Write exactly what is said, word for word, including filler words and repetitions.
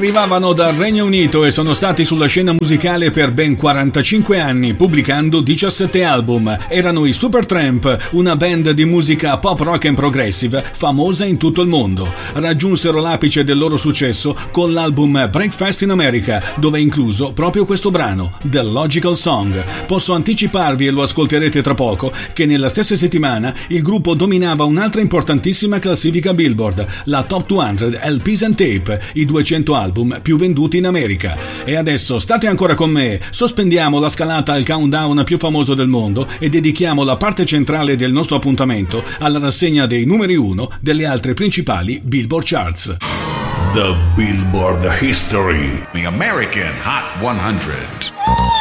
Arrivavano dal Regno Unito e sono stati sulla scena musicale per ben quarantacinque anni, pubblicando diciassette album. Erano i Supertramp, una band di musica pop rock and progressive famosa in tutto il mondo. Raggiunsero l'apice del loro successo con l'album Breakfast in America, dove è incluso proprio questo brano, The Logical Song. Posso anticiparvi, e lo ascolterete tra poco, che nella stessa settimana il gruppo dominava un'altra importantissima classifica Billboard, la Top duecento L Ps and Tape, i duecento album più venduti in America. E adesso state ancora con me, sospendiamo la scalata al countdown più famoso del mondo e dedichiamo la parte centrale del nostro appuntamento alla rassegna dei numeri uno delle altre principali Billboard Charts. The Billboard History, the American Hot one hundred.